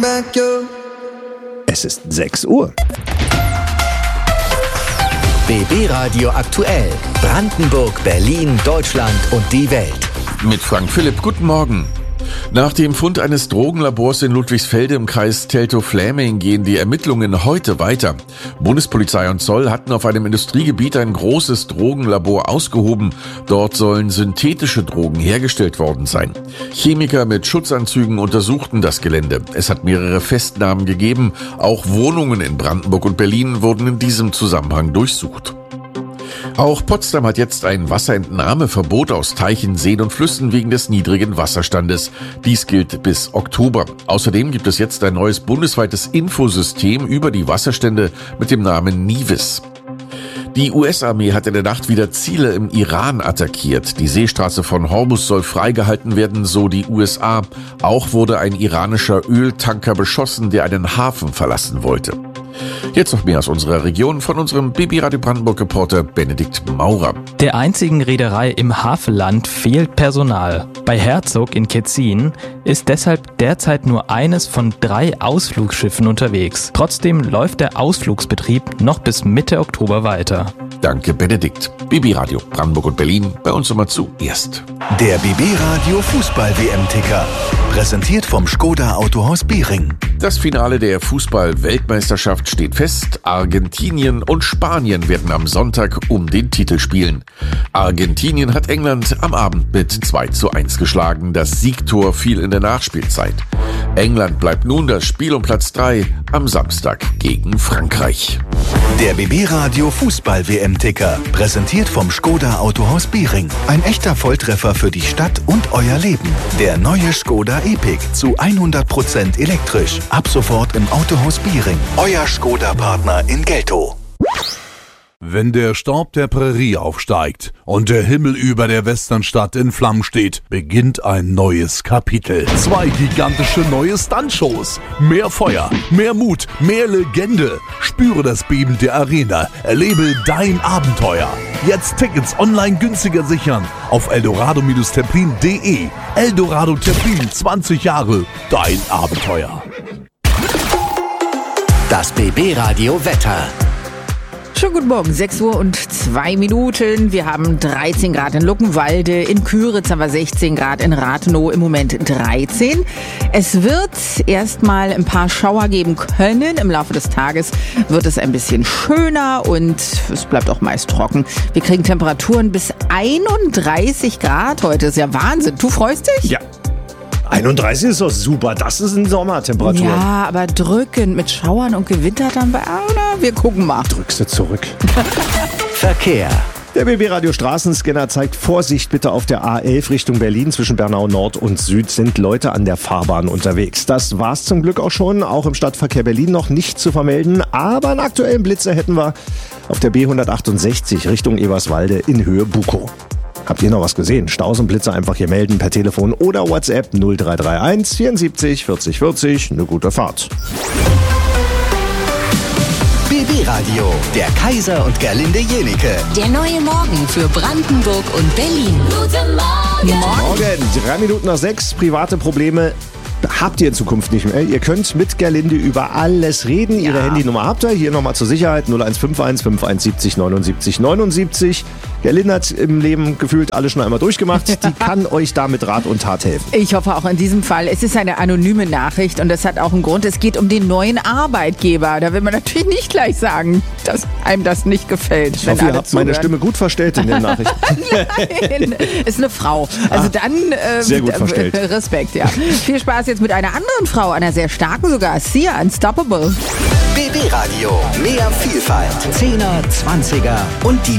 Es ist 6 Uhr. BB Radio aktuell. Brandenburg, Berlin, Deutschland und die Welt. Mit Frank Philipp, guten Morgen. Nach dem Fund eines Drogenlabors in Ludwigsfelde im Kreis Teltow-Fläming gehen die Ermittlungen heute weiter. Bundespolizei und Zoll hatten auf einem Industriegebiet ein großes Drogenlabor ausgehoben. Dort sollen synthetische Drogen hergestellt worden sein. Chemiker mit Schutzanzügen untersuchten das Gelände. Es hat mehrere Festnahmen gegeben. Auch Wohnungen in Brandenburg und Berlin wurden in diesem Zusammenhang durchsucht. Auch Potsdam hat jetzt ein Wasserentnahmeverbot aus Teichen, Seen und Flüssen wegen des niedrigen Wasserstandes. Dies gilt bis Oktober. Außerdem gibt es jetzt ein neues bundesweites Infosystem über die Wasserstände mit dem Namen NIWIS. Die US-Armee hat in der Nacht wieder Ziele im Iran attackiert. Die Seestraße von Hormuz soll freigehalten werden, so die USA. Auch wurde ein iranischer Öltanker beschossen, der einen Hafen verlassen wollte. Jetzt noch mehr aus unserer Region von unserem BB Radio Brandenburg-Reporter Benedikt Maurer. Der einzigen Reederei im Havelland fehlt Personal. Bei Herzog in Ketzin ist deshalb derzeit nur eines von 3 Ausflugsschiffen unterwegs. Trotzdem läuft der Ausflugsbetrieb noch bis Mitte Oktober weiter. Danke, Benedikt. BB Radio Brandenburg und Berlin, bei uns immer zuerst. Der BB Radio Fußball-WM-Ticker. Präsentiert vom Škoda Autohaus Biering. Das Finale der Fußball-Weltmeisterschaft steht fest. Argentinien und Spanien werden am Sonntag um den Titel spielen. Argentinien hat England am Abend mit 2:1 geschlagen. Das Siegtor fiel in der Nachspielzeit. England bleibt nun das Spiel um Platz 3 am Samstag gegen Frankreich. Der BB Radio Fußball-WM-Ticker. Präsentiert vom Škoda Autohaus Biering. Ein echter Volltreffer für die Stadt und euer Leben. Der neue Škoda Epiq zu 100% elektrisch. Ab sofort im Autohaus Biering. Euer Škoda-Partner in Geltow. Wenn der Staub der Prärie aufsteigt und der Himmel über der Westernstadt in Flammen steht, beginnt ein neues Kapitel. 2 gigantische neue Stuntshows. Mehr Feuer, mehr Mut, mehr Legende. Spüre das Beben der Arena. Erlebe dein Abenteuer. Jetzt Tickets online günstiger sichern auf eldorado-templin.de. Eldorado Templin, 20 Jahre, dein Abenteuer. Das BB Radio Wetter. Schönen guten Morgen, 6 Uhr und 2 Minuten. Wir haben 13 Grad in Luckenwalde, in Küritz haben wir 16 Grad, in Rathenow im Moment 13. Es wird erstmal ein paar Schauer geben können. Im Laufe des Tages wird es ein bisschen schöner und es bleibt auch meist trocken. Wir kriegen Temperaturen bis 31 Grad heute. Das ist ja Wahnsinn. Du freust dich? Ja. 31 ist doch super, das ist eine Sommertemperatur. Ja, aber drückend mit Schauern und Gewitter dann bei Auna. Wir gucken mal. Drückst du zurück. Verkehr. Der BB Radio Straßenscanner zeigt Vorsicht bitte auf der A11 Richtung Berlin. Zwischen Bernau Nord und Süd sind Leute an der Fahrbahn unterwegs. Das war's zum Glück auch schon. Auch im Stadtverkehr Berlin noch nicht zu vermelden. Aber einen aktuellen Blitzer hätten wir auf der B168 Richtung Eberswalde in Höhe Bukow. Habt ihr noch was gesehen? Staus und Blitzer einfach hier melden per Telefon oder WhatsApp 0331 74 40 40. Eine gute Fahrt. BB Radio, der Kaiser und Gerlinde Jenike. Der neue Morgen für Brandenburg und Berlin. Guten Morgen. Morgen, 3 Minuten nach 6. Private Probleme habt ihr in Zukunft nicht mehr. Ihr könnt mit Gerlinde über alles reden. Ihre Handynummer habt ihr. Hier nochmal zur Sicherheit 0151 5170 79 79. Gerlinde hat im Leben gefühlt alles schon einmal durchgemacht. Die kann euch da mit Rat und Tat helfen. Ich hoffe auch in diesem Fall. Es ist eine anonyme Nachricht und das hat auch einen Grund. Es geht um den neuen Arbeitgeber. Da will man natürlich nicht gleich sagen, dass einem das nicht gefällt. Ich hoffe, ihr habt meine Stimme gut verstellt in den Nachrichten. Nein, ist eine Frau. Also dann sehr gut verstellt. Respekt, ja. Viel Spaß jetzt mit einer anderen Frau, einer sehr starken sogar. Sia, Unstoppable. BB Radio, mehr Vielfalt. 10er, 20er und die